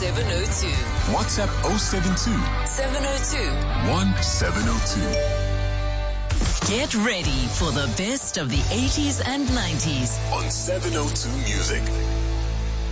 1702. WhatsApp 072 702 1702. Get ready for the best of the 80s and 90s On 702 Music.